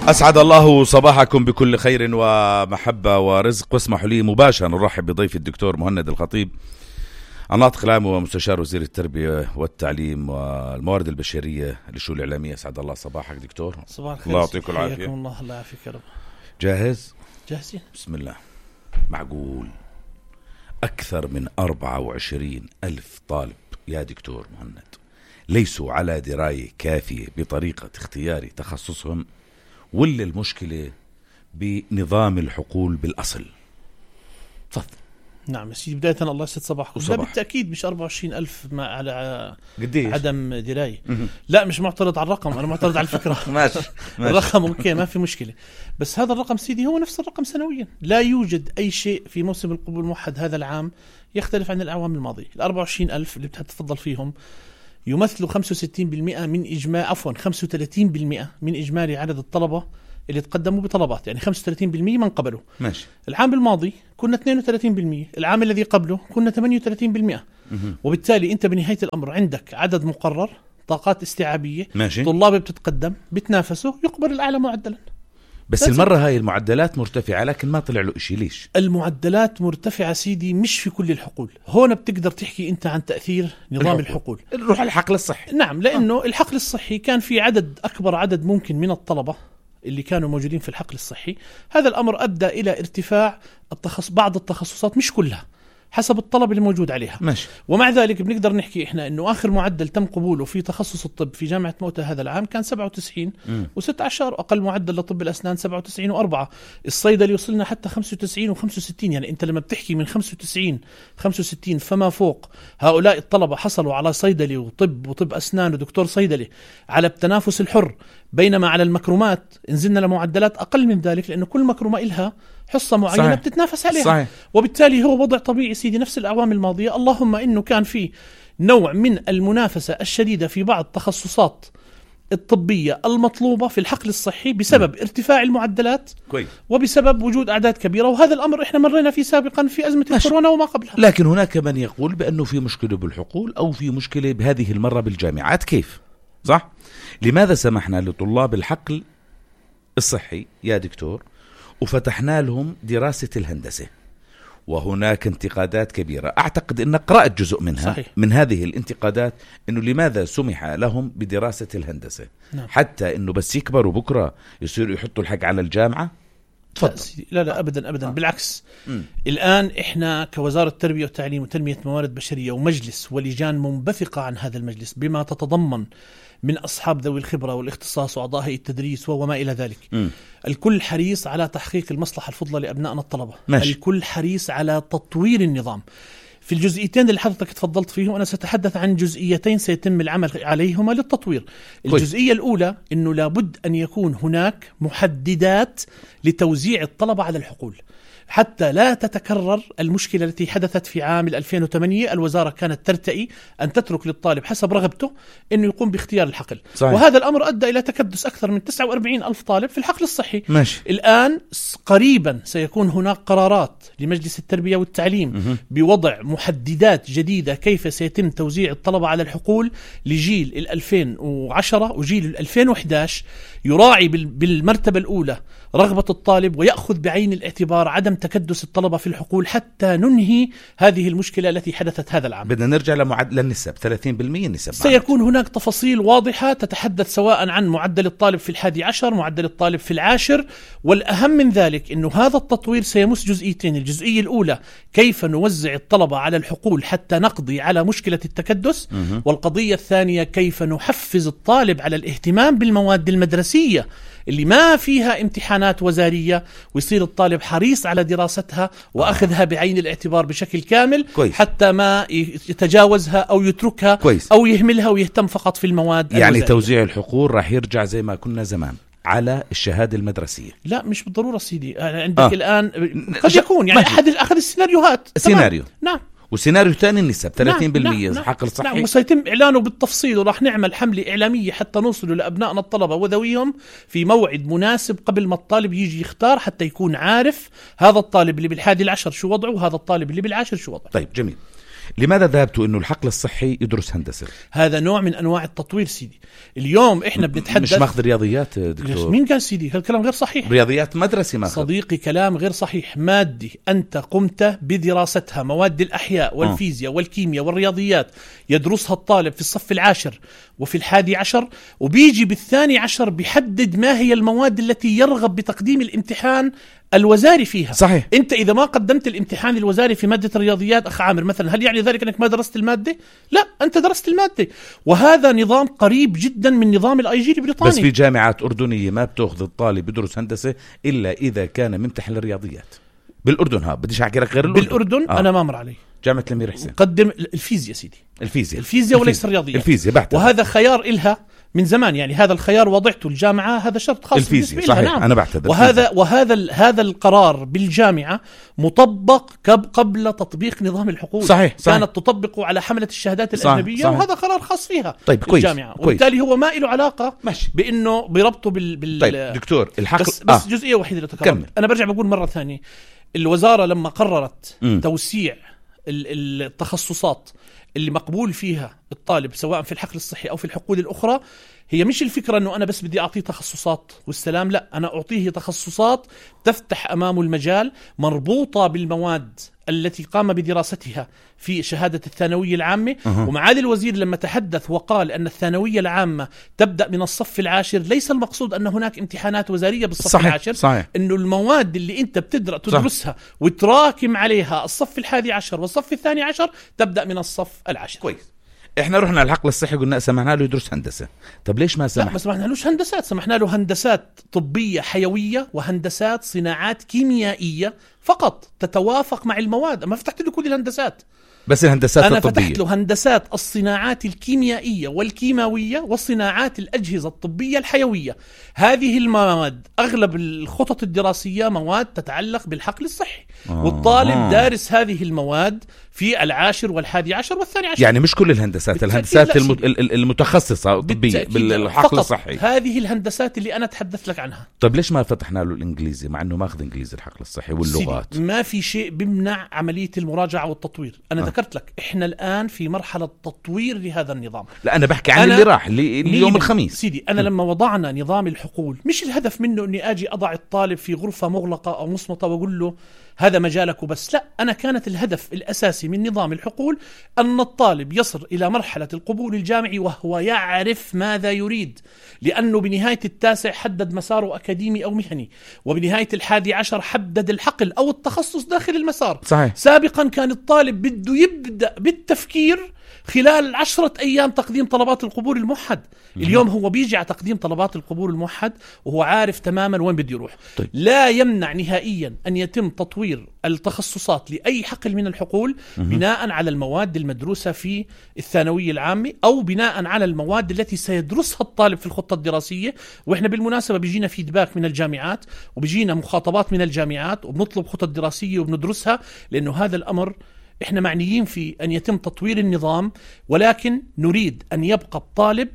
أسعد الله صباحكم بكل خير ومحبة ورزق، واسمحوا لي مباشرة نرحب بضيف الدكتور مهند الخطيب، الناطق العام ومستشار وزير التربية والتعليم والموارد البشرية للشؤون الإعلامية. أسعد الله صباحك دكتور. صباح الخير. الله يعطيكم العافية. الله يعافيك يا رب. جاهز؟ جاهزين. بسم الله. معقول أكثر من 24,000 طالب يا دكتور مهند ليسوا على دراية كافية بطريقة اختيار تخصصهم، ولا المشكلة بنظام الحقول بالأصل؟ تفضل. نعم سيدي، بداية الله يسعد صباحكم. لا بالتأكيد مش 24,000 على قديش؟ عدم دراية. لا مش معترض على الرقم، أنا معترض على الفكرة. ماشي. الرقم اوكي ما في مشكلة، بس هذا الرقم سيدي هو نفس الرقم سنويا. لا يوجد أي شيء في موسم القبول الموحد هذا العام يختلف عن الأعوام الماضية. 24,000 اللي بتتفضل فيهم يمثلوا 65% من إجماع 35% من إجمالي عدد الطلبة اللي تقدموا بطلبات، يعني 35% من قبله. ماشي. العام الماضي كنا 32%، العام الذي قبله كنا 38%. وبالتالي أنت بنهاية الأمر عندك عدد مقرر، طاقات استيعابية، ماشي. طلاب بتتقدم بتنافسوا، يقبل الأعلى معدلا. بس المرة هاي المعدلات مرتفعة لكن ما طلع له إشي. ليش؟ المعدلات مرتفعة سيدي مش في كل الحقول. هون بتقدر تحكي أنت عن تأثير نظام الحقول. نروح على الحقل الصحي. نعم، لأنه الحقل الصحي كان في أكبر عدد ممكن من الطلبة اللي كانوا موجودين في الحقل الصحي. هذا الأمر أدى إلى ارتفاع بعض التخصصات، مش كلها، حسب الطلب اللي موجود عليها. ماشي. ومع ذلك بنقدر نحكي إحنا إنه آخر معدل تم قبوله في تخصص الطب في جامعة موتى هذا العام كان 97 و16. أقل معدل لطب الأسنان 97 و4. الصيدلي وصلنا حتى 95 و65. يعني أنت لما بتحكي من 95 65 فما فوق، هؤلاء الطلبة حصلوا على صيدلي وطب أسنان ودكتور صيدلي على التنافس الحر، بينما على المكرومات نزلنا لمعدلات أقل من ذلك، لأنه كل مكرومة إلها حصة معينة. صحيح. بتتنافس عليها. صحيح. وبالتالي هو وضع طبيعي سيدي نفس الأعوام الماضية، اللهم إنه كان في نوع من المنافسة الشديدة في بعض التخصصات الطبية المطلوبة في الحقل الصحي بسبب ارتفاع المعدلات. كويس. وبسبب وجود أعداد كبيرة، وهذا الأمر إحنا مرينا فيه سابقا في أزمة الكورونا وما قبلها. لكن هناك من يقول بأنه في مشكلة بالحقول أو في مشكلة بهذه المرة بالجامعات. كيف؟ صح؟ لماذا سمحنا لطلاب الحقل الصحي يا دكتور وفتحنا لهم دراسة الهندسة؟ وهناك انتقادات كبيرة، أعتقد أن قرأت جزء منها. صحيح. من هذه الانتقادات أنه لماذا سمح لهم بدراسة الهندسة؟ نعم. حتى أنه بس يكبروا بكرة يصيروا يحطوا الحق على الجامعة. لا أبدا. بالعكس. الآن إحنا كوزارة التربية والتعليم وتنمية موارد بشرية ومجلس ولجان منبثقة عن هذا المجلس بما تتضمن من أصحاب ذوي الخبرة والاختصاص وأعضاء هيئة التدريس وما إلى ذلك. الكل حريص على تحقيق المصلحة الفضلى لأبنائنا الطلبة. ماشي. الكل حريص على تطوير النظام. في الجزئيتين اللي حضرتك تفضلت فيهم أنا سأتحدث عن جزئيتين سيتم العمل عليهما للتطوير. الجزئية الأولى أنه لابد أن يكون هناك محددات لتوزيع الطلبة على الحقول حتى لا تتكرر المشكلة التي حدثت في عام 2008. الوزارة كانت ترتئي أن تترك للطالب حسب رغبته أنه يقوم باختيار الحقل. صحيح. وهذا الأمر أدى إلى تكدس أكثر من 49,000 طالب في الحقل الصحي. ماشي. الآن قريبا سيكون هناك قرارات لمجلس التربية والتعليم بوضع محددات جديدة كيف سيتم توزيع الطلبة على الحقول لجيل 2010 وجيل 2011، يراعي بالمرتبة الأولى رغبة الطالب ويأخذ بعين الاعتبار عدم تكدس الطلبة في الحقول حتى ننهي هذه المشكلة التي حدثت هذا العام. بدنا نرجع لمعدل النسب 30% النسب. سيكون هناك تفاصيل واضحة تتحدث سواء عن معدل الطالب في 11، معدل الطالب في 10، والأهم من ذلك أنه هذا التطوير سيمس جزئيتين. الجزئية الأولى كيف نوزع الطلبة على الحقول حتى نقضي على مشكلة التكدس، والقضية الثانية كيف نحفز الطالب على الاهتمام بالمواد المدرسية اللي ما فيها امتحانات وزارية، ويصير الطالب حريص على دراستها وأخذها بعين الاعتبار بشكل كامل. كويس. حتى ما يتجاوزها أو يتركها. كويس. أو يهملها ويهتم فقط في المواد يعني الوزارية. توزيع الحقول راح يرجع زي ما كنا زمان على الشهادة المدرسية. لا مش بالضرورة سيدي. عندك الآن قد يكون يعني أحد السيناريوهات. سيناريو. نعم. وسيناريو ثاني النسب 30% حقل صحي. نعم. وسيتم إعلانه بالتفصيل، وراح نعمل حملة إعلامية حتى نوصل لأبنائنا الطلبة وذويهم في موعد مناسب قبل ما الطالب يجي يختار، حتى يكون عارف هذا الطالب اللي بال11 شو وضعه وهذا الطالب اللي بال10 شو وضعه. طيب جميل. لماذا ذهبت انه الحقل الصحي يدرس هندسه؟ هذا نوع من انواع التطوير سيدي. اليوم احنا بنتحدث مش ماخذ رياضيات دكتور؟ مين قال سيدي؟ هالكلام غير صحيح. رياضيات مدرسه ماخذ صديقي، كلام غير صحيح. مادي انت قمت بدراستها، مواد الاحياء والفيزياء والكيمياء والرياضيات، يدرسها الطالب في الصف 10 وفي 11، وبيجي بال12 بيحدد ما هي المواد التي يرغب بتقديم الامتحان الوزاري فيها. صحيح. انت اذا ما قدمت الامتحان الوزاري في مادة الرياضيات اخ عامر مثلا، هل يعني ذلك انك ما درست المادة؟ لا، انت درست المادة. وهذا نظام قريب جدا من نظام الاي جي البريطاني. بس في جامعات اردنية ما بتاخذ الطالب يدرس هندسة الا اذا كان ممتحن الرياضيات. بالاردن بديش احكي لك غير الاردن. بالاردن انا ما مر علي. جامعة الأمير حسين قدم الفيزياء سيدي، الفيزياء وليس الرياضيات. الفيزياء بعتها. وهذا خيار إلها من زمان، يعني هذا الخيار وضعته الجامعة، هذا شرط خاص الفيزياء صحيح. نعم. أنا بعتذر. وهذا القرار بالجامعة مطبق قبل تطبيق نظام الحقوق. صحيح. كانت تطبق على حملة الشهادات الأجنبية. صحيح. وهذا قرار خاص فيها. طيب الجامعة. وبالتالي هو ما له علاقة بأنه بربطه طيب دكتور الحقل بس جزئية وحيدة لتكرر. أنا برجع بقول مرة ثانية، الوزارة لما قررت توسيع التخصصات اللي مقبول فيها الطالب سواء في الحقل الصحي أو في الحقول الأخرى، هي مش الفكرة أنه أنا بس بدي أعطيه تخصصات والسلام، لا، أنا أعطيه تخصصات تفتح أمامه المجال مربوطة بالمواد التي قام بدراستها في شهادة الثانوية العامة. ومعالي الوزير لما تحدث وقال أن الثانوية العامة تبدأ من الصف 10، ليس المقصود أن هناك امتحانات وزارية بالصف 10. صحيح. أنه المواد اللي أنت تدرسها وتراكم عليها الصف 11 والصف 12 تبدأ من الصف 10. كويس. احنا رحنا الحقل الصحي قلنا سمحنا له يدرس هندسة. طب ليش ما سمحنا؟ لا، ما سمحنالوش هندسات، سمحنا له هندسات طبية حيوية وهندسات صناعات كيميائية فقط تتوافق مع المواد. ما فتحت له كل الهندسات، بس الهندسات أنا الطبية. فتحت له هندسات الصناعات الكيميائية والكيماوية وصناعات الأجهزة الطبية الحيوية. هذه المواد أغلب الخطط الدراسية مواد تتعلق بالحقل الصحي. والطالب دارس هذه المواد في 10 وال11 وال12. يعني مش كل الهندسات، الهندسات المتخصصة طبية بالحقل الصحي، هذه الهندسات اللي أنا تحدث لك عنها. طب ليش ما فتحنا له الإنجليزي مع أنه ماخذ إنجليزي الحقل الصحي واللغات؟ ما في شيء بمنع عملية المراجعة والتطوير. أنا ذكرت لك إحنا الآن في مرحلة تطوير لهذا النظام. لا، أنا بحكي عن اللي راح اليوم الخميس سيدي. أنا لما وضعنا نظام الحقول مش الهدف منه أني أجي أضع الطالب في غرفة مغلقة أو مصمتة وأقول له هذا مجالك وبس. لا، أنا كانت الهدف الأساسي من نظام الحقول أن الطالب يصل إلى مرحلة القبول الجامعي وهو يعرف ماذا يريد، لأنه بنهاية 9 حدد مساره أكاديمي أو مهني، وبنهاية 11 حدد الحقل أو التخصص داخل المسار. صحيح. سابقا كان الطالب بده يبدأ بالتفكير خلال 10 أيام تقديم طلبات القبول الموحد. اليوم هو بيجي على تقديم طلبات القبول الموحد وهو عارف تماما وين بده يروح. طيب. لا يمنع نهائيا أن يتم تطوير التخصصات لأي حقل من الحقول بناء على المواد المدروسة في الثانوية العامة أو بناء على المواد التي سيدرسها الطالب في الخطة الدراسية. وإحنا بالمناسبة بيجينا فيدباك من الجامعات وبيجينا مخاطبات من الجامعات وبنطلب خطة دراسية وبندرسها، لأنه هذا الأمر إحنا معنيين في أن يتم تطوير النظام، ولكن نريد أن يبقى الطالب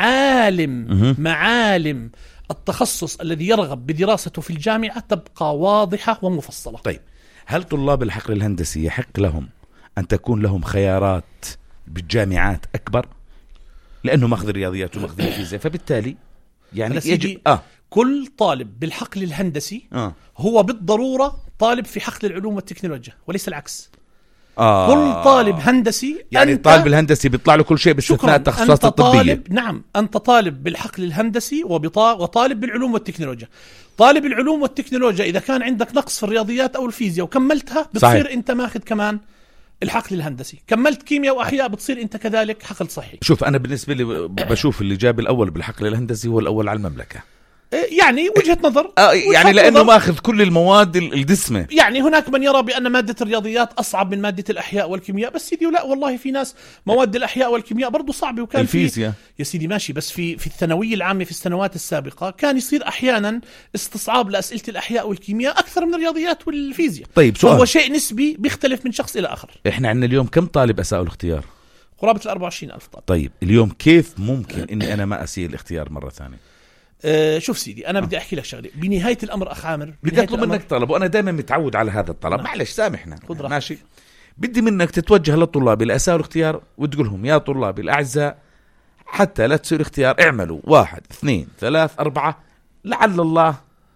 معالم التخصص الذي يرغب بدراسته في الجامعة تبقى واضحة ومفصلة. طيب، هل طلاب الحقل الهندسي يحق لهم أن تكون لهم خيارات بالجامعات أكبر؟ لأنه ماخذ الرياضيات وماخذ الفيزياء، فبالتالي يعني يجب كل طالب بالحقل الهندسي هو بالضرورة طالب في حقل العلوم والتكنولوجيا وليس العكس. كل طالب هندسي، يعني الطالب الهندسي بيطلع له كل شيء باستثناء التخصصات الطبية. نعم، أنت طالب بالحقل الهندسي وطالب بالعلوم والتكنولوجيا. طالب العلوم والتكنولوجيا إذا كان عندك نقص في الرياضيات أو الفيزياء وكملتها بتصير صحيح. أنت ماخذ كمان الحقل الهندسي. كملت كيمياء وأحياء بتصير أنت كذلك حقل صحي. شوف، أنا بالنسبة لي بشوف اللي جاب الأول بالحقل الهندسي هو الأول على المملكة، يعني وجهة نظر. يعني لأنه ماخذ كل المواد الدسمة. يعني هناك من يرى بأن مادة الرياضيات أصعب من مادة الأحياء والكيمياء، بس سيدي لا والله، في ناس مواد الأحياء والكيمياء برضو صعبة. وكان الفيزياء يا سيدي ماشي، بس في الثانوية العامة في السنوات السابقة كان يصير أحيانا استصعاب لأسئلة الأحياء والكيمياء أكثر من الرياضيات والفيزياء. طيب، سؤال. هو شيء نسبي بيختلف من شخص إلى آخر. إحنا عندنا اليوم كم طالب أساءوا الاختيار؟ قرابة 24,000 طالب. طيب، اليوم كيف ممكن إني أنا ما أسيء الاختيار مرة ثانية؟ شوف سيدي، أنا بدي أحكي لك شغلة. بنهاية الأمر أخ عامر، بدي أطلب منك طلب، وأنا دائما متعود على هذا الطلب. معلش سامحنا، خد ماشي. بدي منك تتوجه للطلاب اللي أساءوا الاختيار وتقول لهم يا طلاب الأعزاء، حتى لا تصير اختيار اعملوا 1 2 3 4 لعل الله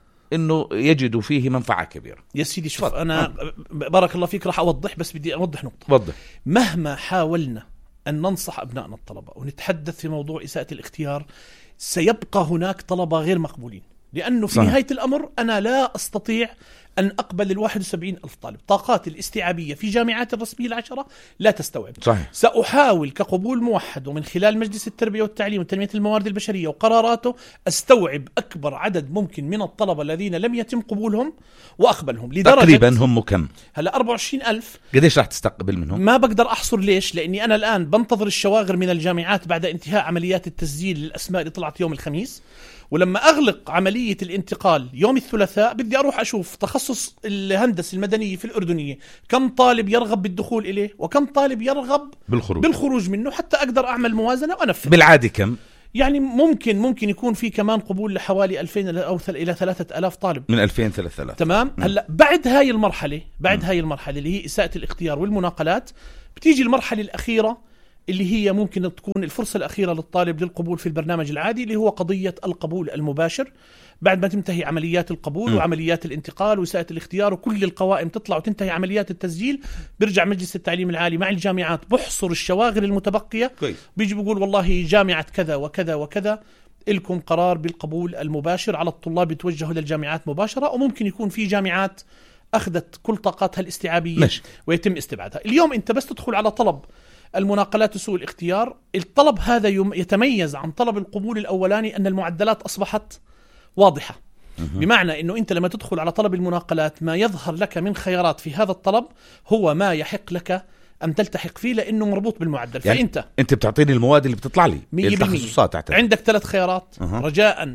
إنه يجدوا فيه منفعة كبيرة. يا سيدي شوف أنا بارك الله فيك راح أوضح، بس بدي أوضح نقطة. وضح. مهما حاولنا أن ننصح أبنائنا الطلبة ونتحدث في موضوع إساءة الاختيار، سيبقى هناك طلبة غير مقبولين، لأنه في نهاية الأمر أنا لا أستطيع أن أقبل 71,000 طالب. طاقات الاستيعابية في جامعات الرسمية 10 لا تستوعب. صحيح. سأحاول كقبول موحد ومن خلال مجلس التربية والتعليم وتنمية الموارد البشرية وقراراته أستوعب أكبر عدد ممكن من الطلبة الذين لم يتم قبولهم وأقبلهم. لدرجة تقريبا هم كم؟ هلا 24,000. قديش راح تستقبل منهم؟ ما بقدر أحصر. ليش؟ لأني أنا الآن بنتظر الشواغر من الجامعات بعد انتهاء عمليات التسجيل للأسماء اللي طلعت يوم الخميس، ولما أغلق عملية الانتقال يوم الثلاثاء بدي أروح أشوف تخصص الهندسة المدنية في الأردنية كم طالب يرغب بالدخول إليه وكم طالب يرغب بالخروج منه، حتى أقدر أعمل موازنة وأنفذ. بالعادة كم؟ يعني ممكن يكون في كمان قبول لحوالي 2000 أو إلى 3000 طالب. من 2000 3000. تمام. هلا بعد هاي المرحلة اللي هي إساءة الاختيار والمناقلات، بتيجي المرحلة الأخيرة اللي هي ممكن تكون الفرصة الأخيرة للطالب للقبول في البرنامج العادي، اللي هو قضية القبول المباشر. بعد ما تنتهي عمليات القبول وعمليات الانتقال وإساءة الاختيار وكل القوائم تطلع وتنتهي عمليات التسجيل، برجع مجلس التعليم العالي مع الجامعات بحصر الشواغر المتبقية. بيجي بيقول والله جامعة كذا وكذا وكذا لكم قرار بالقبول المباشر على الطلاب، يتوجهوا للجامعات مباشرة. وممكن يكون في جامعات أخذت كل طاقاتها الاستيعابية ويتم استبعادها. اليوم أنت بس تدخل على طلب المناقلات وسوء الاختيار، الطلب هذا يتميز عن طلب القبول الأولاني أن المعدلات أصبحت واضحة. بمعنى أنه أنت لما تدخل على طلب المناقلات ما يظهر لك من خيارات في هذا الطلب هو ما يحق لك أن تلتحق فيه لأنه مربوط بالمعدل. يعني فأنت بتعطيني المواد اللي بتطلع لي 100%. عندك 3 خيارات. رجاء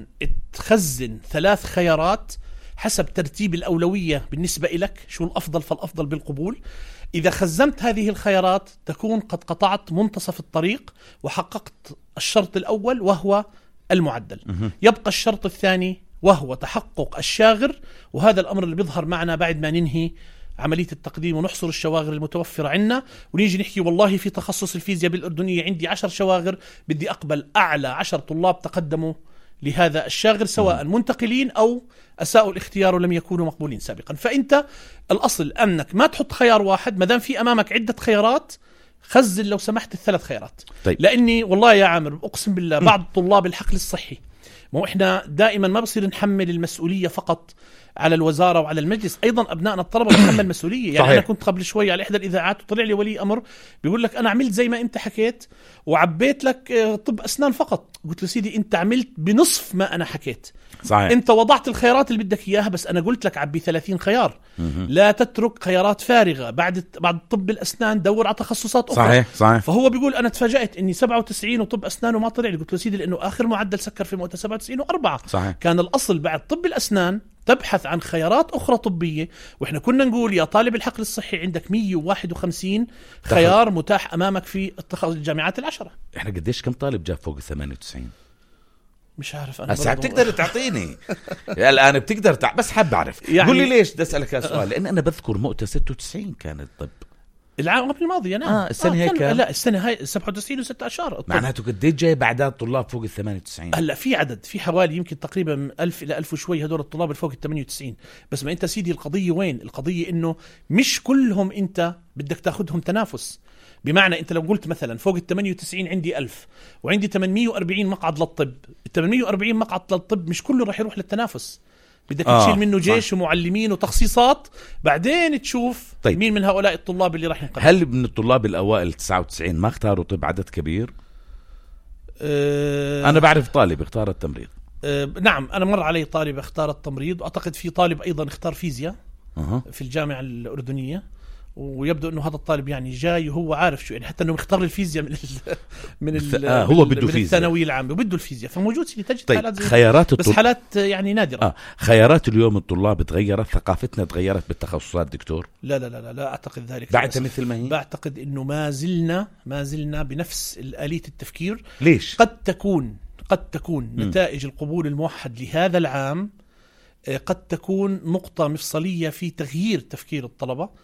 تخزن 3 خيارات حسب ترتيب الأولوية بالنسبة إلك، شو الأفضل فالأفضل بالقبول. إذا خزنت هذه الخيارات تكون قد قطعت منتصف الطريق وحققت الشرط الأول وهو المعدل. يبقى الشرط الثاني وهو تحقق الشاغر، وهذا الأمر اللي بيظهر معنا بعد ما ننهي عملية التقديم ونحصر الشواغر المتوفرة عنا، ونيجي نحكي والله في تخصص الفيزياء بالأردنية عندي 10 شواغر، بدي أقبل أعلى 10 طلاب تقدموا لهذا الشاغر سواء منتقلين أو أساءوا الاختيار ولم يكونوا مقبولين سابقا. فأنت الأصل أنك ما تحط خيار واحد، مادام في أمامك عدة خيارات خزن لو سمحت ال3 خيارات. طيب. لأني والله يا عامر أقسم بالله بعض طلاب الحقل الصحي، مو إحنا دائما ما بصير نحمل المسؤولية فقط على الوزارة وعلى المجلس، أيضا أبنائنا الطلبة بتحمل مسؤولية. يعني أنا كنت قبل شوي على إحدى الإذاعات وطلع لي ولي أمر بيقول لك أنا عملت زي ما أنت حكيت وعبيت لك طب أسنان فقط. قلت له سيدي أنت عملت بنصف ما أنا حكيت. صحيح. أنت وضعت الخيارات اللي بدك إياها، بس أنا قلت لك عبي 30 خيار. لا تترك خيارات فارغة. بعد طب الأسنان دور على تخصصات أخرى. صحيح. فهو بيقول أنا تفاجأت إني 97 وطب أسنان وما طلع لي. قلت له سيدي لأنه آخر معدل سكر في موته 97 و4. صحيح. كان الأصل بعد طب الأسنان تبحث عن خيارات أخرى طبية، وإحنا كنا نقول يا طالب الحقل الصحي عندك 151 خيار متاح أمامك في الجامعات 10. إحنا قديش كم طالب جاب فوق 98؟ مش عارف أنا. هسه بتقدر تعطيني الآن بتقدر بس حاب أعرف. يعني قول لي ليش بدي أسألك سؤال، لأن أنا بذكر مؤتة 96 كانت طب العام قبل الماضية. نعم. السنة هيك لا السنة هاي 97 و6 أشهر. معناته قديش جاي بعداد طلاب فوق 98؟ هلا في عدد، في حوالي يمكن تقريبا 1000 إلى 1000 وشوي هدول الطلاب الفوق 98. بس ما أنت سيدي القضية وين؟ القضية إنه مش كلهم أنت بدك تاخدهم تنافس. بمعنى أنت لو قلت مثلا فوق 98 عندي 1000 وعندي 840 مقعد للطب، 840 مقعد للطب مش كله راح يروح للتنافس. بدك تشيل منه جيش ومعلمين وتخصيصات، بعدين تشوف طيب. مين من هؤلاء الطلاب اللي راح ينقبل. هل من الطلاب الأوائل 99 ما اختاروا طب عدد كبير؟ أنا بعرف طالب اختار التمريض. نعم أنا مر علي طالب اختار التمريض، وأعتقد في طالب أيضا اختار فيزياء في الجامعة الأردنية. ويبدو انه هذا الطالب يعني جاي وهو عارف شو، يعني حتى انه مختار الفيزياء هو بده فيزياء الثانويه العامه وبده الفيزياء، فموجود سيدي تجد طيب. حالات خيارات بس حالات يعني نادره. خيارات اليوم الطلاب تغيرت، ثقافتنا تغيرت بالتخصصات دكتور؟ لا اعتقد ذلك. بعدها مثل ما هي؟ بعتقد انه ما زلنا بنفس آلية التفكير. ليش؟ قد تكون نتائج القبول الموحد لهذا العام قد تكون نقطة مفصلية في تغيير تفكير الطلبة.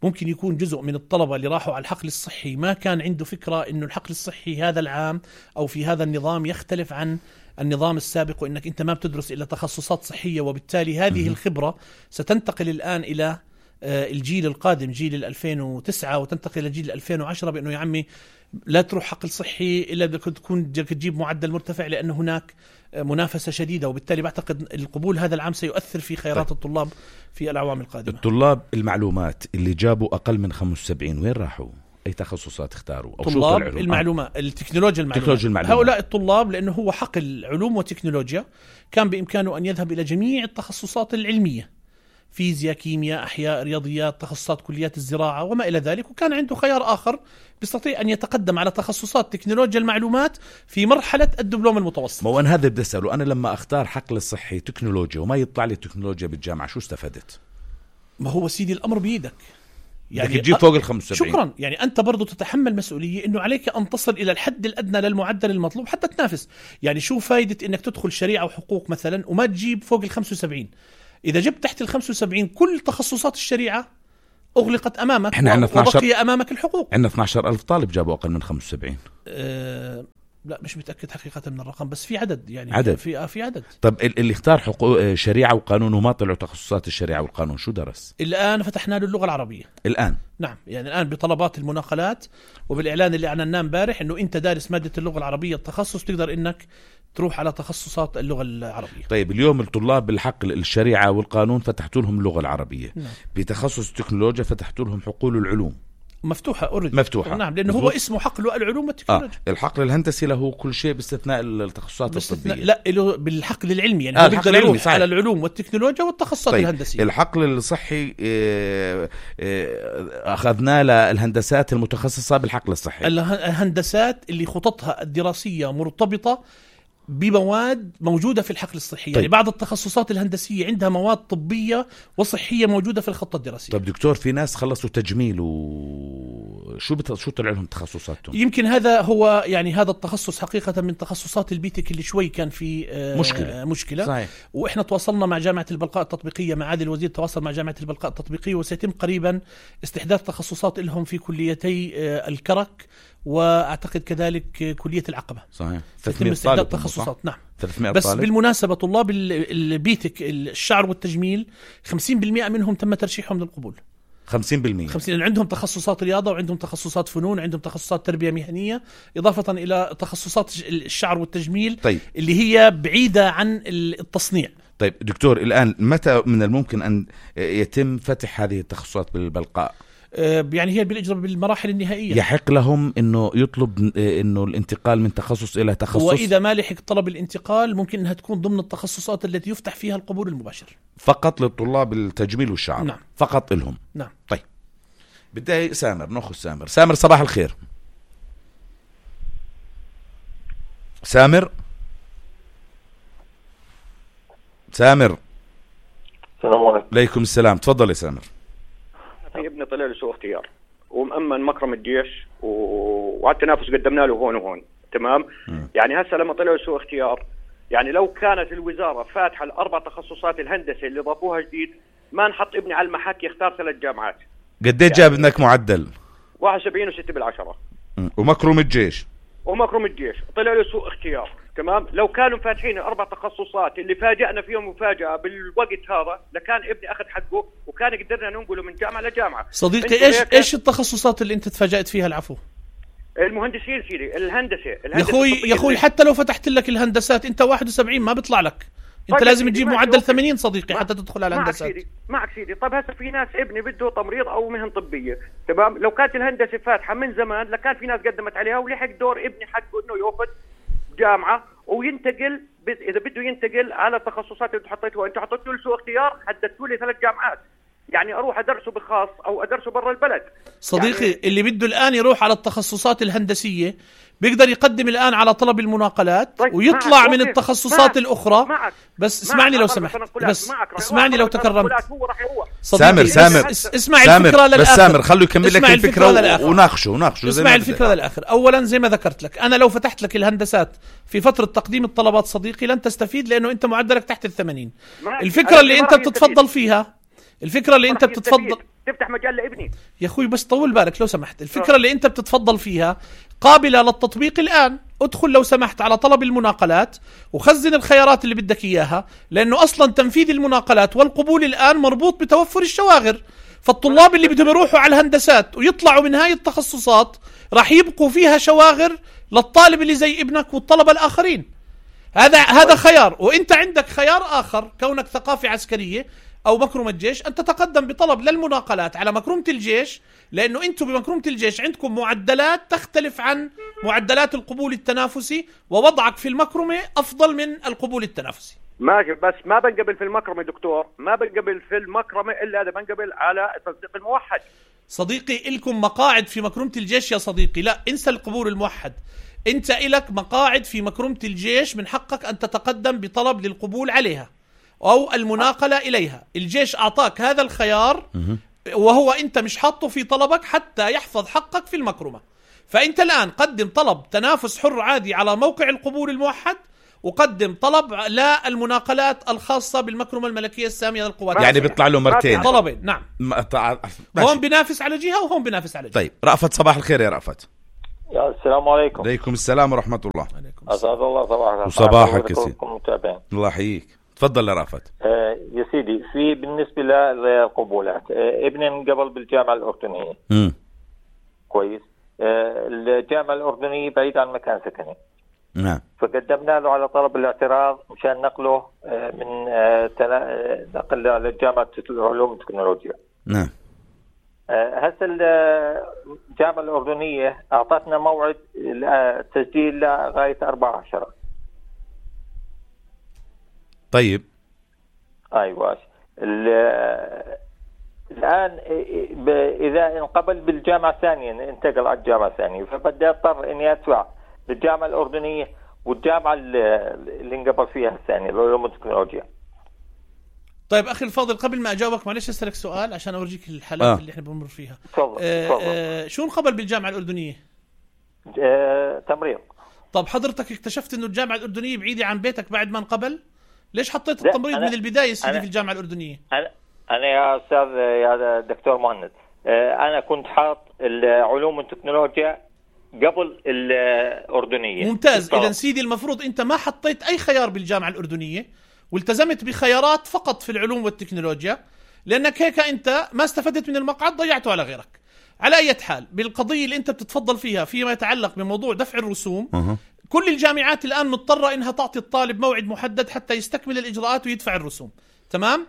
ممكن يكون جزء من الطلبة اللي راحوا على الحقل الصحي ما كان عنده فكرة إنه الحقل الصحي هذا العام أو في هذا النظام يختلف عن النظام السابق، وإنك أنت ما بتدرس إلا تخصصات صحية، وبالتالي هذه الخبرة ستنتقل الآن إلى الجيل القادم، جيل 2009، وتنتقل إلى جيل 2010، بأنه يا عمي لا تروح حقل صحي إلا بدك تكون تجيب معدل مرتفع، لأن هناك منافسة شديدة، وبالتالي بعتقد القبول هذا العام سيؤثر في خيارات الطلاب في الأعوام القادمة. الطلاب المعلومات اللي جابوا أقل من 75 وين راحوا؟ أي تخصصات اختاروا؟ أو طلاب المعلومات التكنولوجيا المعلومات. هؤلاء الطلاب لأنه هو حقل علوم وتكنولوجيا كان بإمكانه أن يذهب إلى جميع التخصصات العلمية، فيزياء، كيمياء، أحياء، رياضيات، تخصصات كليات الزراعة وما إلى ذلك، وكان عنده خيار آخر بيستطيع أن يتقدم على تخصصات تكنولوجيا المعلومات في مرحلة الدبلوم المتوسط. ما أنا هذا بدي أسأله، أنا لما أختار حقل الصحي تكنولوجيا وما يطلع لي تكنولوجيا بالجامعة شو استفدت؟ ما هو سيدي الأمر بيدك، يعني تجيب فوق ال 75. شكرا، يعني أنت برضو تتحمل مسؤولية إنه عليك أن تصل إلى الحد الأدنى للمعدل المطلوب حتى تنافس. يعني شو فايدة إنك تدخل شريعة وحقوق مثلا وما تجيب فوق ال 75؟ إذا جبت تحت ال 75 كل تخصصات الشريعة أغلقت أمامك، إحنا عندنا 12، وبقي أمامك الحقوق. عندنا 12,000 طالب جابوا أقل من 75. لا مش متأكد حقيقة من الرقم، بس في عدد، يعني عدد. في عدد. طب اللي اختار حقوق شريعة وقانون وما طلعوا تخصصات الشريعة والقانون شو درس؟ الآن فتحنا له اللغة العربية الآن. نعم، يعني الآن بطلبات المناقلات وبالإعلان اللي أعلناه امبارح إنه أنت دارس مادة اللغة العربية التخصص تقدر إنك تروح على تخصصات اللغة العربية. طيب اليوم الطلاب بالحقل الشريعة والقانون فتحتوا لهم اللغة العربية. نعم. بتخصص التكنولوجيا فتحتوا لهم حقول العلوم مفتوحة أوريدي. مفتوحة. نعم، لأنه هو اسمه حقل العلوم والتكنولوجيا. الحقل الهندسي له كل شيء باستثناء التخصصات الطبية. لا، له بالحقل العلمي، يعني هو بيقدر يروح على العلوم والتكنولوجيا والتخصصات الهندسية. الحقل الصحي أخذنا للهندسات المتخصصة بالحقل الصحي. الهندسات اللي خططها الدراسية مرتبطة بمواد موجودة في الحقل الصحي. طيب. يعني بعض التخصصات الهندسية عندها مواد طبية وصحية موجودة في الخطة الدراسية. طيب دكتور، في ناس خلصوا تجميل شو طلع لهم تخصصاتهم؟ يمكن هذا هو، يعني هذا التخصص حقيقة من تخصصات البيتك اللي شوي كان في مشكلة. صحيح. وإحنا تواصلنا مع جامعة البلقاء التطبيقية، مع عادل الوزير تواصل مع جامعة البلقاء التطبيقية، وسيتم قريبا استحداث تخصصات لهم في كليتي الكرك، وأعتقد كذلك كلية العقبة. صحيح. 300 طالب تخصصات. نعم. 300 بس طالب. بالمناسبة طلاب البيتك الشعر والتجميل 50% منهم تم ترشيحهم للقبول. 50%. 50 عندهم تخصصات رياضة، وعندهم تخصصات فنون، وعندهم تخصصات تربية مهنية، إضافة إلى تخصصات الشعر والتجميل. طيب. اللي هي بعيدة عن التصنيع. طيب دكتور، الآن متى من الممكن أن يتم فتح هذه التخصصات بالبلقاء؟ يعني هي بالمراحل النهائية. يحق لهم انه يطلب انه الانتقال من تخصص الى تخصص، واذا ما لحق طلب الانتقال ممكن انها تكون ضمن التخصصات التي يفتح فيها القبول المباشر فقط للطلاب التجميل والشعر. نعم. فقط لهم. نعم. طيب بدي سامر، ناخذ سامر صباح الخير. سامر السلام عليكم. عليكم السلام، تفضل يا سامر. في ابني طلع له سوء اختيار ومأمن مكرم الجيش وعلى التنافس قدمنا له هون وهون، تمام. يعني هسه لما طلع له سوء اختيار، يعني لو كانت الوزارة فاتحة الأربع تخصصات الهندسة اللي ضافوها جديد ما نحط ابني على المحك يختار 3 جامعات. قد ايه جاب ابنك معدل؟ 71.6 ومكرم الجيش طلع له سوء اختيار، تمام. لو كانوا فاتحين الأربع تخصصات اللي فاجأنا فيهم مفاجأة بالوقت هذا لكان ابني أخذ حقه وكان قدرنا ننقله من جامعة لجامعة. صديقي ايش التخصصات اللي انت تفاجأت فيها؟ العفو. المهندسين سيدي، الهندسة يا اخوي حتى لو فتحت لك الهندسات انت 71 ما بيطلع لك، انت طيب لازم تجيب معدل 80 صديقي حتى تدخل على الهندسات. معك سيدي. طيب هسه في ناس ابني بده تمريض او مهن طبيه، تمام. لو كانت الهندسه فاتحه من زمان لكان في ناس قدمت عليها ولحق دور ابني حقه انه ياخذ جامعه وينتقل اذا بده ينتقل على التخصصات اللي حطيتوها. انتوا حطيتوا له سوء اختيار، حددتوا لي 3 جامعات، يعني اروح ادرسه بخاص او ادرسه برا البلد. صديقي يعني اللي بده الان يروح على التخصصات الهندسيه بيقدر يقدم الان على طلب المناقلات. طيب ويطلع من التخصصات الاخرى. بس اسمعني لو سمحت، بس اسمعني لو تكرمت. سامر اسمع الفكره للاخر. بس سامر خلوا يكمل لك الفكره وناقشه. اسمع الفكره للاخر. اولا زي ما ذكرت لك، انا لو فتحت لك الهندسات في فتره تقديم الطلبات صديقي لن تستفيد، لانه انت معدلك تحت ال80. الفكره اللي انت بتتفضل فيها، الفكرة اللي انت بتتفضل تفتح مجال لابني. يا اخوي بس طول بالك لو سمحت، الفكرة اللي انت بتتفضل فيها قابلة للتطبيق الآن. ادخل لو سمحت على طلب المناقلات وخزن الخيارات اللي بدك إياها، لأنه أصلا تنفيذ المناقلات والقبول الآن مربوط بتوفر الشواغر. فالطلاب اللي بدهم يروحوا على الهندسات ويطلعوا من هاي التخصصات راح يبقوا فيها شواغر للطالب اللي زي ابنك والطلبة الآخرين. هذا خيار. وانت عندك خيار آخر، كونك ثقافة عسكرية أو مكرمة جيش، أن تتقدم بطلب للمناقلات على مكرمة الجيش، لأنه أنتم بمكرمة الجيش عندكم معدلات تختلف عن معدلات القبول التنافسي، ووضعك في المكرمة أفضل من القبول التنافسي. ماشي، بس ما بنقبل في المكرمة دكتور، ما بنقبل في المكرمة إلا إذا بنقبل على التصديق الموحد. صديقي إلكم مقاعد في مكرمة الجيش يا صديقي، لا انسى القبول الموحد. أنت إلك مقاعد في مكرمة الجيش، من حقك أن تتقدم بطلب للقبول عليها أو المناقلة إليها. الجيش أعطاك هذا الخيار، وهو أنت مش حاطه في طلبك حتى يحفظ حقك في المكرمة. فأنت الآن قدم طلب تنافس حر عادي على موقع القبول الموحد، وقدم طلب للمناقلات الخاصة بالمكرمة الملكية السامية للقوات. يعني بيطلع له مرتين طلبين. نعم، هون بينافس على جهة وهون بينافس على جهة. طيب رأفت، صباح الخير يا رأفت. السلام عليكم. عليكم السلام ورحمة الله. أسعد الله صباحك. وصباحك يا سيدي. الله يحييك. تفضل يا رأفت. يا سيدي، في بالنسبة للقبولات، ابني قبل بالجامعة الأردنية. كويس. الجامعة الأردنية بعيد عن مكان سكني. نعم. فقدمنا له على طلب الاعتراض مشان نقله من نقل لجامعة العلوم والتكنولوجيا. نعم. هسه الجامعة الأردنية أعطتنا موعد التسجيل لغاية 14. طيب. أيوة. الآن إذا انقبل بالجامعة الثانية، انتقل على الجامعة الثانية، فبدي أضطر إني أدفع للجامعة الأردنية والجامعة اللي انقبل فيها الثانية العلوم والتكنولوجيا. طيب أخي الفاضل، قبل ما أجاوبك معلش أسألك سؤال عشان أورجيك الحالات اللي إحنا بنمر فيها. شو انقبل بالجامعة الأردنية؟ تمريض. طب حضرتك اكتشفت إنه الجامعة الأردنية بعيدة عن بيتك بعد ما انقبل؟ ليش حطيت التمريض من البداية سيدي في الجامعة الأردنية؟ أنا يا أستاذ يا دكتور مهند، أنا كنت حاط العلوم والتكنولوجيا قبل الأردنية. ممتاز. إذا سيدي المفروض أنت ما حطيت أي خيار بالجامعة الأردنية، والتزمت بخيارات فقط في العلوم والتكنولوجيا، لأنك هيك أنت ما استفدت من المقعد، ضيعته على غيرك. على أي حال، بالقضية اللي أنت بتتفضل فيها فيما يتعلق بموضوع دفع الرسوم، كل الجامعات الآن مضطرة إنها تعطي الطالب موعد محدد حتى يستكمل الإجراءات ويدفع الرسوم. تمام؟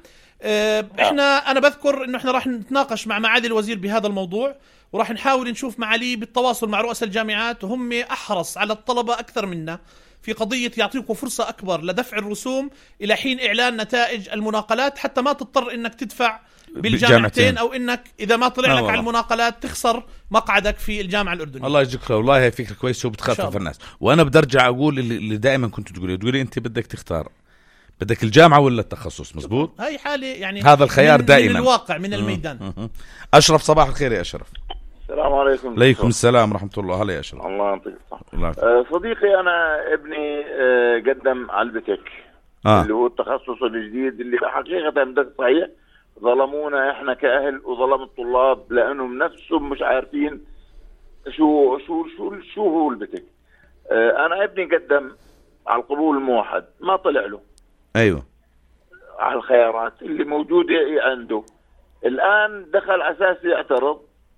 أنا بذكر إنه إحنا راح نتناقش مع معالي الوزير بهذا الموضوع، وراح نحاول نشوف معاليه بالتواصل مع رؤساء الجامعات، وهم أحرص على الطلبة أكثر منا في قضية يعطيكم فرصة أكبر لدفع الرسوم إلى حين إعلان نتائج المناقلات، حتى ما تضطر إنك تدفع بالجامعتين، أو إنك إذا ما طلع لك على المناقلات تخسر مقعدك في الجامعة الأردنية. الله يجزيك خير، والله هي فكرة كويسة وبتخفف الناس. وأنا بدي أرجع أقول اللي دائما كنت تقولي أنت بدك تختار، بدك الجامعة ولا التخصص، مزبوط؟ هاي حالة يعني هذا الخيار دائما من الواقع، من الميدان. أشرف، صباح الخير يا أشرف. السلام عليكم. عليكم السلام ورحمة الله. هلا يا أشرف. الله يعطيك الصحة. صديقي، أنا ابني قدم على البتك اللي هو التخصص الجديد، اللي حقيقة بدك صحيح ظلمونا إحنا كأهل وظلم الطلاب، لأنهم نفسهم مش عارفين شو هو البتك. أنا ابني قدم على القبول الموحد، ما طلع له. أيوة. على الخيارات اللي موجودة عنده الآن، دخل أساس يعترض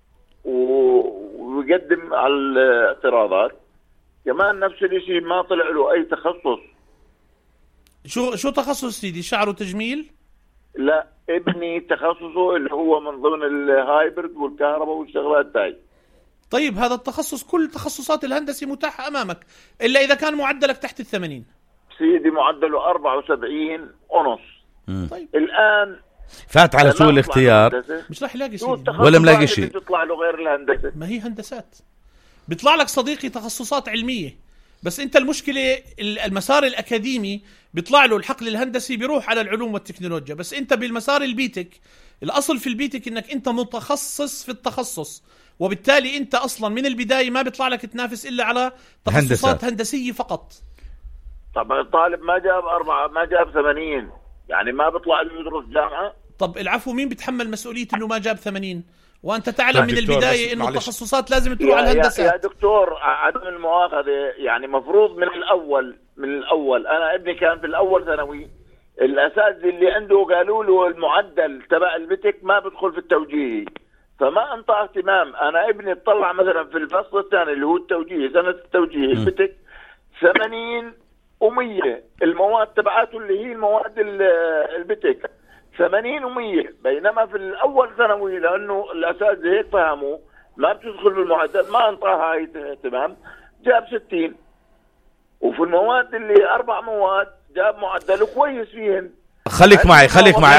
ويقدم على الاعتراضات كمان نفس الشيء، ما طلع له أي تخصص. شو تخصص سيدي؟ شعر وتجميل؟ لا، ابني تخصصه اللي هو من ضمن الهايبرد والكهرباء والشغلات هاي. طيب هذا التخصص، كل تخصصات الهندسة متاحة أمامك إلا إذا كان معدلك تحت 80. سيدي معدله 74.5. طيب الآن فات على سوء الاختيار، مش راح يلاقي سيدي ولا ملاقي شيء. بتطلع له غير الهندسة. ما هي هندسات، بيطلع لك صديقي تخصصات علمية، بس انت المشكلة المسار الأكاديمي بيطلع له الحقل الهندسي بيروح على العلوم والتكنولوجيا، بس انت بالمسار البيتك، الأصل في البيتك انك انت متخصص في التخصص، وبالتالي انت اصلا من البداية ما بيطلع لك تنافس الا على تخصصات هندسية فقط. طب الطالب ما جاب 80، يعني ما بيطلع له يدرس جامعة. طب العفو، مين بيتحمل مسؤولية انه ما جاب 80 وانت تعلم من البداية انه التخصصات لازم تروح على الهندسة؟ يا دكتور عدم المؤاخذة، يعني مفروض من الاول انا ابني كان في الاول ثانوي، الاساتذه اللي عنده قالوا له المعدل تبع البتك ما بدخل في التوجيهي، فما انطى اهتمام. انا ابني اطلع مثلا في الفصل الثاني اللي هو التوجيهي، سنة التوجيهي البتك 80 و100 المواد تبعاته اللي هي المواد البتك 80 و100، بينما في الاول ثانوي لانه الاساتذه هيك فهموا ما بتدخل بالمعدل ما انطاها هاي اهتمام، جاب 60. وفي المواد اللي 4 مواد جاب معدل كويس فيهن. خليك معي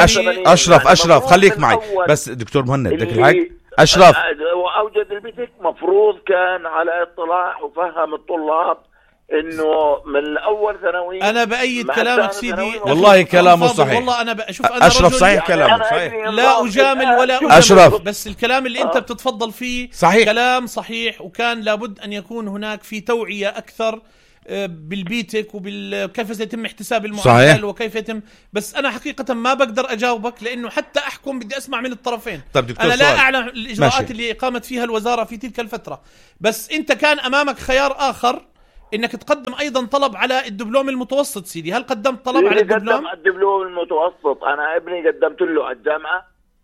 أشرف خليك معي بس دكتور مهند بدك الحق. أشرف وأوجد البتك مفروض كان على اطلاع وفهم الطلاب انه من الاول ثانوي. انا بايد كلامك سيدي، والله كلامه صحيح. والله انا شوف انا اشرف صحيح كلامه صحيح، لا اجامل ولا أجامل أشرف. بس الكلام اللي انت بتتفضل فيه صحيح، كلام صحيح، وكان لابد ان يكون هناك في توعية اكثر بالبيتك وكيف سيتم احتساب المعدل وكيف يتم. بس انا حقيقة ما بقدر اجاوبك لانه حتى احكم بدي اسمع من الطرفين. طيب دكتور، انا لا اعلم الاجراءات اللي قامت فيها الوزارة في تلك الفترة، بس انت كان امامك خيار اخر انك تقدم ايضا طلب على الدبلوم المتوسط. سيدي هل قدمت طلب على الدبلوم؟ الدبلوم المتوسط انا ابني قدمت له على الجامعة.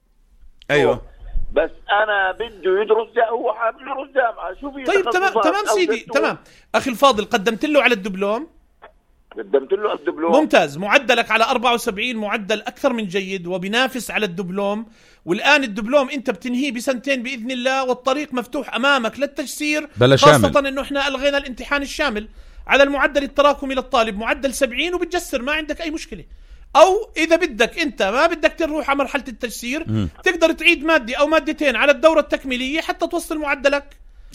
ايوه بس انا بده يدرس هو حابب يدرس جامعة. شوفي طيب تمام سيدي تمام. اخي الفاضل قدمت له على الدبلوم؟ قدمت له على الدبلوم. ممتاز، معدلك على 74 معدل اكثر من جيد وبنافس على الدبلوم. والان الدبلوم انت بتنهيه بسنتين باذن الله، والطريق مفتوح امامك للتجسير، خاصة انه احنا الغينا الامتحان الشامل على المعدل التراكمي للطالب، معدل 70 وبتجسر ما عندك اي مشكلة. او اذا بدك انت ما بدك تروح على مرحلة التجسير تقدر تعيد مادة او مادتين على الدورة التكميلية حتى توصل معدلك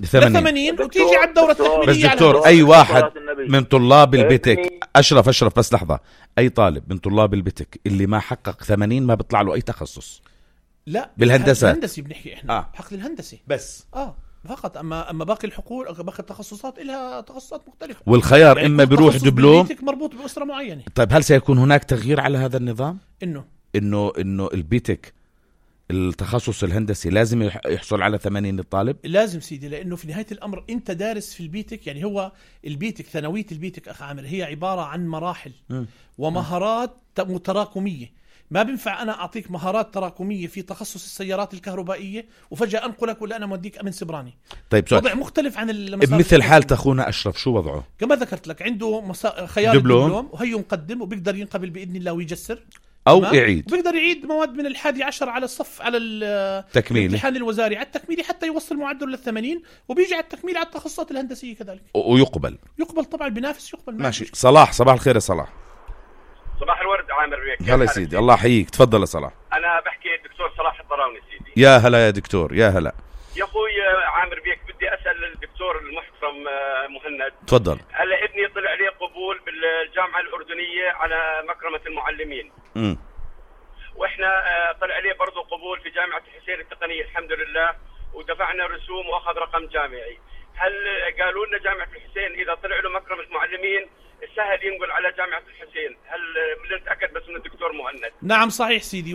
80 وتيجي على الدورة التكميلية. بس دكتور اي واحد من طلاب البتك، اشرف بس لحظة، اي طالب من طلاب البتك اللي ما حقق 80 ما بيطلع له اي تخصص. لا بالهندسة الهندسي بنحكي احنا حقل الهندسي بس فقط. اما باقي الحقول باقي التخصصات لها تخصصات مختلفة. والخيار يعني اما بيروح دبلوم مربوط بأسرة معينة. طيب هل سيكون هناك تغيير على هذا النظام؟ انه البيتك التخصص الهندسي لازم يحصل على 80 الطالب؟ لازم سيدي، لانه في نهاية الامر انت دارس في البيتك. يعني هو البيتك ثانوية البيتك اخ عامر هي عبارة عن مراحل ومهارات تراكمية. ما بينفع أنا أعطيك مهارات تراكمية في تخصص السيارات الكهربائية وفجأة أنقلك ولا أنا موديك أمن سبراني. طيب وضع مختلف عن بمثل حالة أخونا أشرف شو وضعه؟ كما ذكرت لك عنده خيار الدبلوم وهي مقدم وبيقدر ينقبل بإذن الله ويجسر أو يعيد، بيقدر يعيد مواد من 11 على الصف على الامتحان الوزاري على التكميلي حتى يوصل معدل 80 وبيجي على التكميل على التخصصات الهندسية كذلك ويقبل طبعا بنافس يقبل. ماشي. صلاح صباح الخير يا صلاح. صباح الورد عامر بيك. هلا سيدي الله يحييك، تفضل يا صلاح. انا بحكي الدكتور صلاح الضراوني سيدي. يا هلا يا دكتور يا هلا يا اخوي عامر بيك. بدي اسال الدكتور المحترم مهند. تفضل. هلا ابني طلع عليه قبول بالجامعه الاردنيه على مكرمه المعلمين. واحنا طلع عليه برضه قبول في جامعه الحسين التقنيه الحمد لله، ودفعنا رسوم واخذ رقم جامعي. هل قالوا لنا جامعه الحسين اذا طلع له مكرمه معلمين سهل ينقل على جامعة الحسين؟ هل بنتأكد بس من الدكتور مهند؟ نعم صحيح سيدي.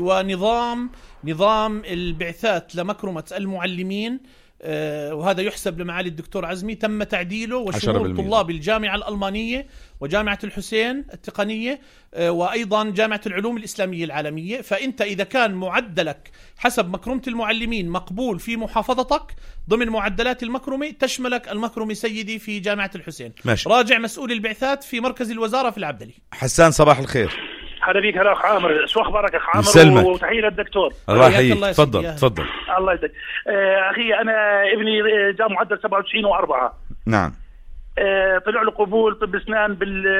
ونظام البعثات لمكرمة المعلمين وهذا يحسب لمعالي الدكتور عزمي تم تعديله، وشمول طلاب الجامعة الألمانية وجامعة الحسين التقنية وأيضا جامعة العلوم الإسلامية العالمية. فأنت إذا كان معدلك حسب مكرمة المعلمين مقبول في محافظتك ضمن معدلات المكرمة تشملك المكرمة سيدي في جامعة الحسين. ماشي. راجع مسؤول البعثات في مركز الوزارة في العبدلي. حسان صباح الخير. هلا بيك. هلا اخ عامر، شو اخبارك اخ عامر؟ يسلمك. وتحيه للدكتور. الله يحييك. تفضل. الله يسعدك. اخي انا ابني جاب معدل 97 و4. نعم. طلع له قبول طب اسنان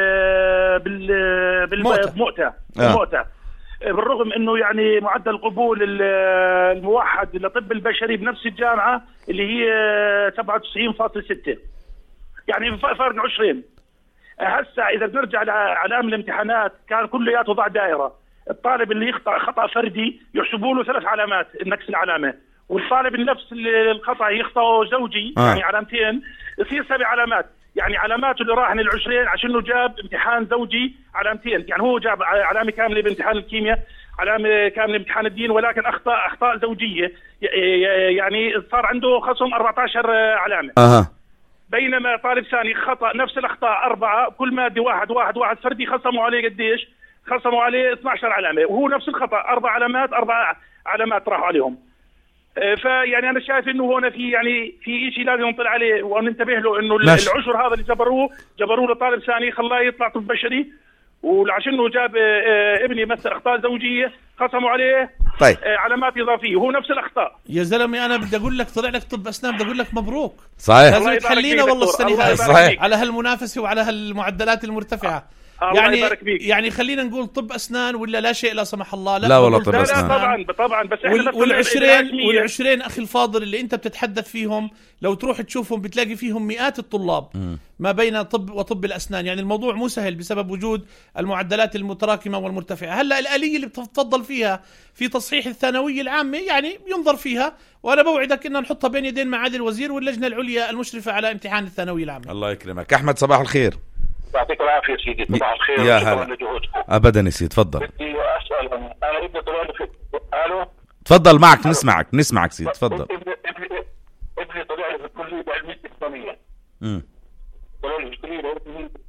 بالمؤتة. بالرغم انه يعني معدل قبول الموحد لطب البشري بنفس الجامعه اللي هي 97.6، يعني فرق 20. هسه اذا بنرجع لعلام الامتحانات كان كلياته ضع دائره. الطالب اللي يخطأ خطأ فردي يحسبوا له 3 علامات نقص العلامه، والطالب نفس الخطأ يخطأ زوجي يعني علامتين يصير 7 علامات. يعني علاماته اللي راح ل20 عشان انه جاب امتحان زوجي علامتين، يعني هو جاب علامه كامله بامتحان الكيمياء علامه كامله امتحان الدين، ولكن اخطاء زوجيه، يعني صار عنده خصم 14 علامه. بينما طالب ثاني خطا نفس الاخطاء 4، كل ماده 1 فردي، خصموا عليه قديش؟ خصموا عليه 12 علامه، وهو نفس الخطا 4 علامات راحوا عليهم. فيعني انا شايف انه هون في شيء لازم نطلع عليه وننتبه له، انه العشر هذا اللي جبروه لطالب ثاني خلاه يطلع طب بشري، وعشانه جاب ابني مثل اخطاء زوجيه خصموا عليه طيب علامات اضافيه وهو نفس الاخطاء. يا زلمه انا بدي اقول لك طلع لك طب اسنان، بدي اقول لك مبروك. صحيح، لازم تحلينا والله السنه هاي على هالمنافسه وعلى هالمعدلات المرتفعه. يعني خلينا نقول طب اسنان ولا لا شيء لا سمح الله؟ لا والله طب اسنان طبعا بس والعشرين اخي الفاضل اللي انت بتتحدث فيهم، لو تروح تشوفهم بتلاقي فيهم مئات الطلاب ما بين طب وطب الاسنان. يعني الموضوع مو سهل بسبب وجود المعدلات المتراكمه والمرتفعه. هلا الاليه اللي بتفضل فيها في تصحيح الثانويه العامه يعني ينظر فيها، وانا بوعدك ان نحطها بين يدين معالي الوزير واللجنه العليا المشرفه على امتحان الثانويه العامه. الله يكرمك. احمد صباح الخير. يعطيك العافيه سيدي. صباح الخير. يا هلا. ابدا يا سيدي تفضل. بدي اسال، انا ابني طلع لي الو تفضل معك، نسمعك سيدي تفضل. ابني طلع لي في الكليه بعلميه اسلاميه. طلع لي في الكليه بعلميه